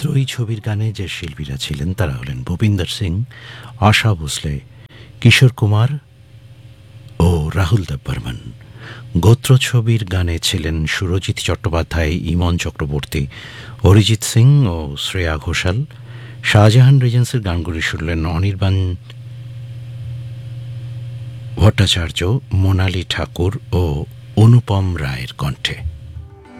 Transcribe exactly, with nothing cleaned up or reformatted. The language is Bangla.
ত্রয়ী ছবির গানে যে শিল্পীরা ছিলেন তারা হলেন ভূপিন্দর সিং, আশা ভোসলে, কিশোর কুমার ও রাহুল দেব বর্মন। গোত্র ছবির গানে ছিলেন সুরজিৎ চট্টোপাধ্যায়, ইমন চক্রবর্তী, অরিজিৎ সিং ও শ্রেয়া ঘোষাল। শাহজাহান রিজেন্সির গানগুলি শুনলেন অনির্বাণ ভট্টাচার্য, মোনালি ঠাকুর ও অনুপম রায়ের কণ্ঠে।